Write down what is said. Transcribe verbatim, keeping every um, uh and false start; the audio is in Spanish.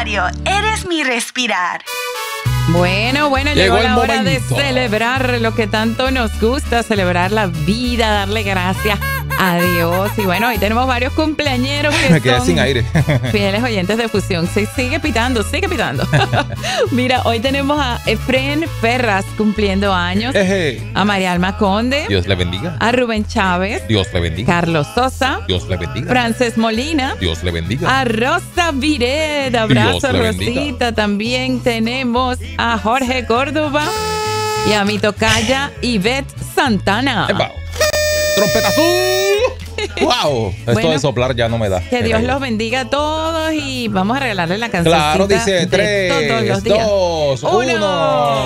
aniversario. Eres mi respirar. Bueno, bueno, llegó, llegó la hora momento de celebrar lo que tanto nos gusta, celebrar la vida, darle gracias a Dios. Y bueno, hoy tenemos varios cumpleañeros que Me quedé son sin aire. fieles oyentes de Fusión. Se sigue pitando, sigue pitando. Mira, hoy tenemos a Efren Ferraz cumpliendo años, Eje. a María Alma Conde, Dios le bendiga. a Rubén Chávez, Dios le bendiga. Carlos Sosa, Dios le bendiga. Frances Molina, Dios le bendiga. a Rosa Vired, abrazo Dios le bendiga. Rosita. También tenemos a Jorge Córdoba y a mi tocaya Ivette Santana. ¡Epa! ¡Trompeta azul! ¡Wow! Esto Bueno, de soplar ya no me da. Que Dios los bendiga a todos y vamos a regalarle la canción. Claro, dice de tres, todos los días. dos, uno.